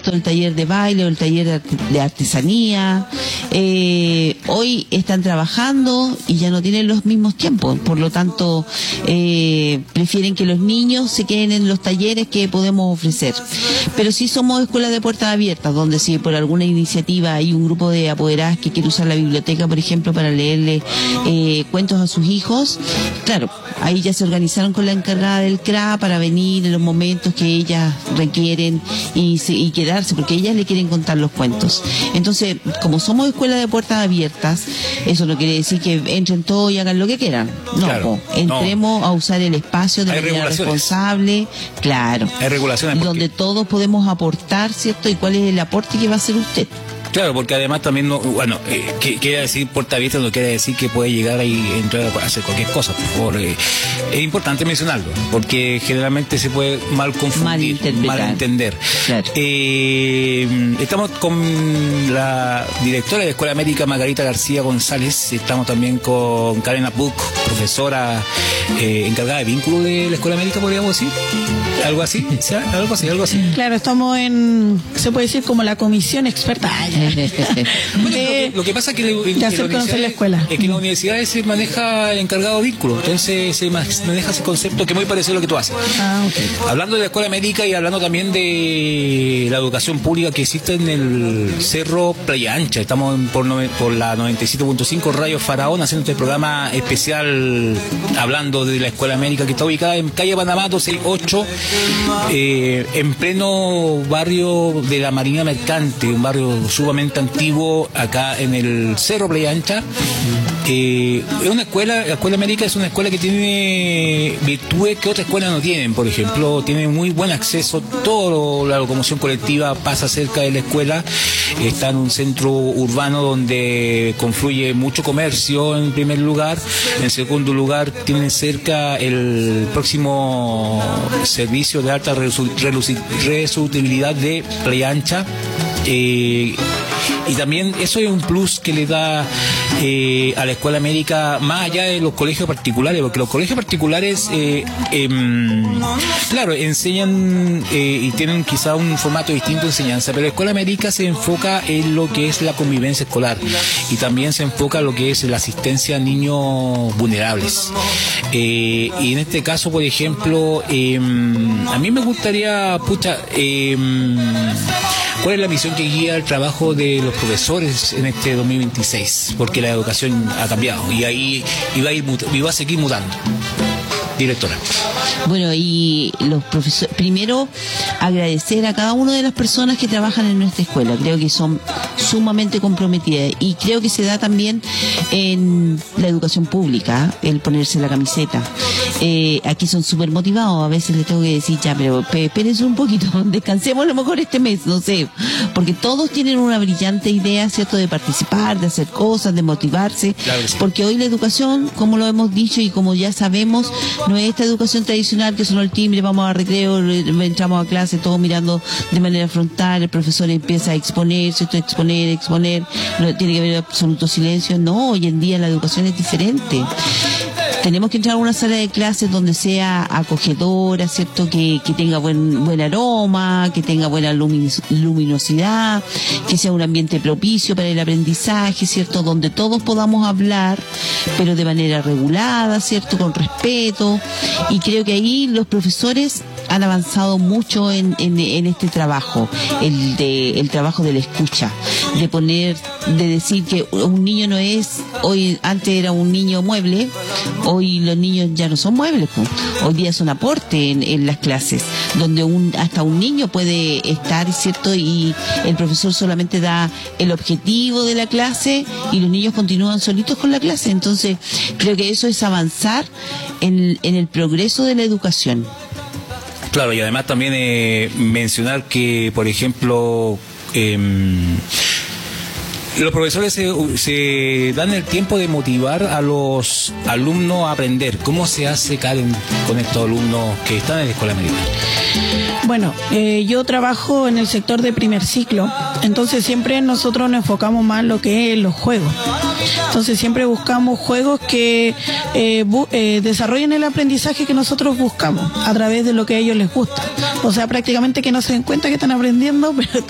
¿cierto?, el taller de baile o el taller de artesanía. Hoy están trabajando y ya no tienen los mismos tiempos, por lo tanto prefieren que los niños se queden en los talleres que podemos ofrecer. Pero sí somos escuelas de puertas abiertas, donde si por alguna iniciativa hay un grupo de apoderadas que quiere usar la biblioteca, por ejemplo, para leerle cuentos a sus hijos, claro, ahí ya se organizaron con la encargada del CRA para venir en los momentos que ellas requieren y quedarse, porque ellas le quieren contar los cuentos. Entonces, como somos escuelas de puertas abiertas, eso no quiere decir que entren todos y hagan lo que quieran. No, claro, entremos a usar el espacio de manera responsable, claro. Hay regulaciones. Donde todos podemos aportar, ¿cierto? Y cuál es el aporte que va a hacer usted. Claro, porque además también, quiere decir puerta abierta, no quiere decir que puede llegar ahí y entrar a hacer cualquier cosa. Por favor, es importante mencionarlo, porque generalmente se puede mal confundir, mal entender. Claro. Estamos con la directora de la Escuela Médica, Margarita García González. Estamos también con Karen Apuk, profesora encargada de vínculo de la Escuela Médica, podríamos decir. ¿Algo así? ¿Sí? ¿Algo así? Claro, estamos se puede decir como la comisión experta. Bueno, lo que pasa es que la escuela. Es que en las universidades se maneja el encargado de vínculo, entonces se maneja ese concepto que es muy parecido a lo que tú haces. Okay. Hablando de la escuela médica y hablando también de la educación pública que existe en el Cerro Playa Ancha, estamos por la 97.5 Radio Faraón haciendo este programa especial hablando de la escuela médica que está ubicada en calle Panamá 268, en pleno barrio de la Marina Mercante, un barrio sumamente antiguo acá en el Cerro Playa Ancha. Es una escuela, la escuela médica es una escuela que tiene virtudes que otras escuelas no tienen. Por ejemplo, tiene muy buen acceso, toda la locomoción colectiva pasa cerca de la escuela, está en un centro urbano donde confluye mucho comercio en primer lugar, en segundo lugar tienen cerca el próximo servicio de alta resutibilidad de Playa Ancha. Y también eso es un plus que le da a la escuela médica más allá de los colegios particulares, porque los colegios particulares claro, enseñan y tienen quizá un formato distinto de enseñanza, pero la escuela médica se enfoca en lo que es la convivencia escolar y también se enfoca en lo que es la asistencia a niños vulnerables. Y en este caso, por ejemplo, a mí me gustaría, ¿cuál es la misión que guía el trabajo de los profesores en este 2026? Porque la educación ha cambiado y ahí va a seguir mutando. Directora. Bueno, y los profesores, primero agradecer a cada una de las personas que trabajan en nuestra escuela, creo que son sumamente comprometidas y creo que se da también en la educación pública, el ponerse la camiseta. Aquí son súper motivados, a veces les tengo que decir, ya, pero espérense un poquito, descansemos a lo mejor este mes, no sé, porque todos tienen una brillante idea, ¿cierto?, de participar, de hacer cosas, de motivarse, claro, sí. Porque hoy la educación, como lo hemos dicho y como ya sabemos, no es esta educación tradicional que sonó el timbre, vamos a recreo, entramos a clase, todos mirando de manera frontal, el profesor empieza a exponer, ¿cierto?, exponer, no tiene que haber absoluto silencio. No, hoy en día la educación es diferente. Tenemos que entrar a una sala de clases donde sea acogedora, ¿cierto?, que tenga buen aroma, que tenga buena luminosidad, que sea un ambiente propicio para el aprendizaje, ¿cierto?, donde todos podamos hablar, pero de manera regulada, ¿cierto?, con respeto. Y creo que ahí los profesores han avanzado mucho en este trabajo, el trabajo de la escucha, de decir que un niño no es, hoy antes era un niño mueble, hoy los niños ya no son muebles, pues. Hoy día son aporte en las clases, donde hasta un niño puede estar, ¿cierto?, y el profesor solamente da el objetivo de la clase y los niños continúan solitos con la clase. Entonces creo que eso es avanzar en el progreso de la educación. Claro, y además también mencionar que, por ejemplo, los profesores se dan el tiempo de motivar a los alumnos a aprender. ¿Cómo se hace, Karen, con estos alumnos que están en la escuela médica? Bueno, yo trabajo en el sector de primer ciclo, entonces siempre nosotros nos enfocamos más en lo que es los juegos. Entonces siempre buscamos juegos que desarrollen el aprendizaje que nosotros buscamos a través de lo que a ellos les gusta. O sea, prácticamente que no se den cuenta que están aprendiendo, pero